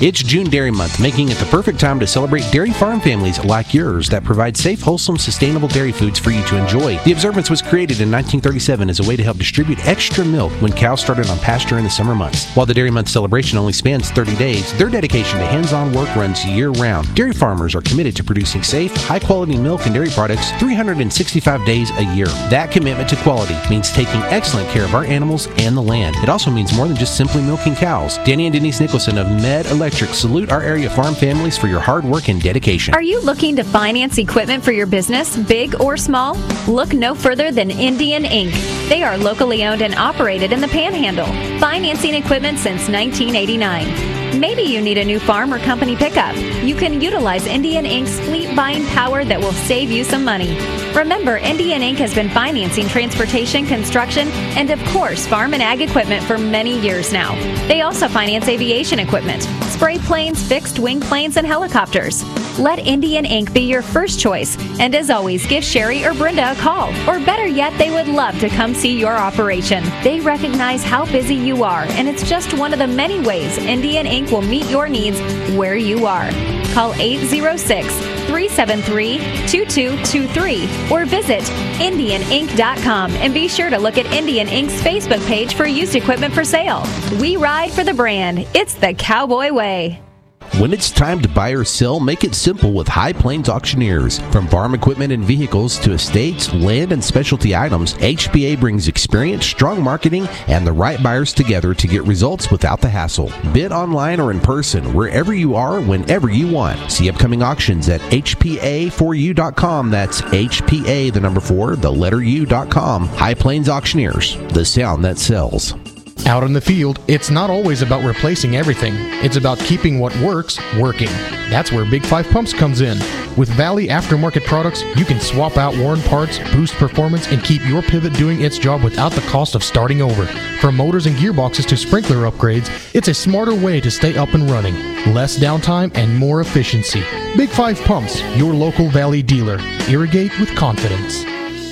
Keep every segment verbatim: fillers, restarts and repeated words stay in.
It's June Dairy Month, making it the perfect time to celebrate dairy farm families like yours that provide safe, wholesome, sustainable dairy foods for you to enjoy. The observance was created in nineteen thirty-seven as a way to help distribute extra milk when cows started on pasture in the summer months. While the Dairy Month celebration only spans thirty days, their dedication to hands-on work runs year-round. Dairy farmers are committed to producing safe, high-quality milk and dairy products three hundred sixty-five days a year. That commitment to quality means taking excellent care of our animals and the land. It also means more than just simply milking cows. Danny and Denise Nicholson of Med Electric salute our area farm families for your hard work and dedication. Are you looking to finance equipment for your business, big or small? Look no further than Indian Incorporated. They are locally owned and operated in the Panhandle, financing equipment since nineteen eighty-nine. Maybe you need a new farm or company pickup. You can utilize Indian Incorporated's fleet buying power that will save you some money. Remember, Indian Incorporated has been financing transportation, construction, and of course, farm and ag equipment for many years now. They also finance aviation equipment, spray planes, fixed wing planes, and helicopters. Let Indian Incorporated be your first choice. And as always, give Sherry or Brenda a call. Or better yet, they would love to come see your operation. They recognize how busy you are, and it's just one of the many ways Indian Incorporated will meet your needs where you are. Call eight zero six, three seven three, two two two three or visit indian inc dot com and be sure to look at Indian Incorporated's Facebook page for used equipment for sale. We ride for the brand. It's the Cowboy Way. When it's time to buy or sell, make it simple with High Plains Auctioneers. From farm equipment and vehicles to estates, land, and specialty items, H P A brings experience, strong marketing, and the right buyers together to get results without the hassle. Bid online or in person, wherever you are, whenever you want. See upcoming auctions at H P A four U dot com. That's H P A, the number four, the letter U dot com. High Plains Auctioneers, the sound that sells. Out in the field, it's not always about replacing everything. It's about keeping what works, working. That's where Big Five Pumps comes in. With Valley aftermarket products, you can swap out worn parts, boost performance, and keep your pivot doing its job without the cost of starting over. From motors and gearboxes to sprinkler upgrades, it's a smarter way to stay up and running. Less downtime and more efficiency. Big Five Pumps, your local Valley dealer. Irrigate with confidence.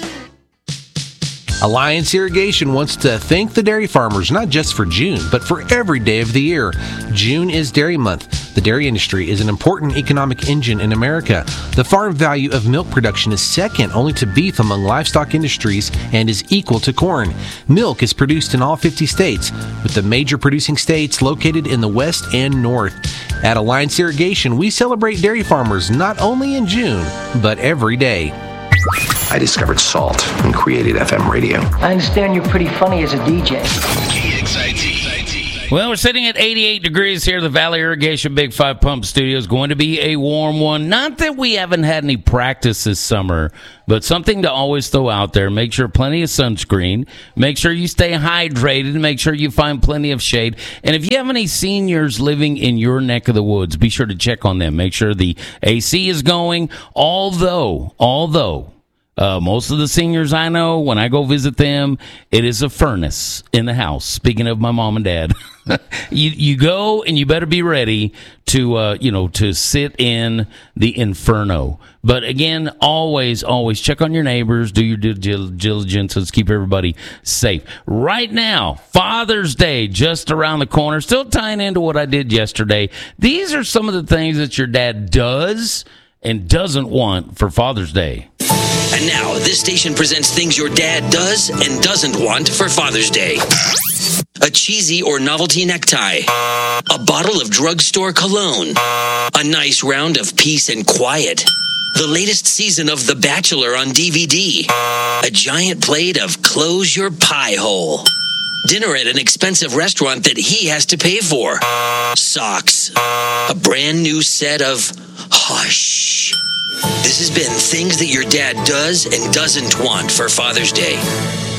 Alliance Irrigation wants to thank the dairy farmers, not just for June, but for every day of the year. June is Dairy Month. The dairy industry is an important economic engine in America. The farm value of milk production is second only to beef among livestock industries and is equal to corn. Milk is produced in all fifty states, with the major producing states located in the west and north. At Alliance Irrigation, we celebrate dairy farmers not only in June, but every day. I discovered salt and created F M radio. I understand you're pretty funny as a D J. Well, we're sitting at eighty-eight degrees here. The Valley Irrigation Big Five Pump Studio is going to be a warm one. Not that we haven't had any practice this summer, but something to always throw out there. Make sure plenty of sunscreen. Make sure you stay hydrated. Make sure you find plenty of shade. And if you have any seniors living in your neck of the woods, be sure to check on them. Make sure the A C is going. Although, although... Uh, most of the seniors I know, when I go visit them, it is a furnace in the house. Speaking of my mom and dad, you you go and you better be ready to uh, you know to sit in the inferno. But again, always always check on your neighbors, do your due diligence, keep everybody safe. Right now, Father's Day just around the corner. Still tying into what I did yesterday. These are some of the things that your dad does and doesn't want for Father's Day. And now, this station presents things your dad does and doesn't want for Father's Day. A cheesy or novelty necktie. A bottle of drugstore cologne. A nice round of peace and quiet. The latest season of The Bachelor on D V D. A giant plate of Close Your Pie Hole. Dinner at an expensive restaurant that he has to pay for. Socks. A brand new set of Hush. This has been things that your dad does and doesn't want for Father's Day.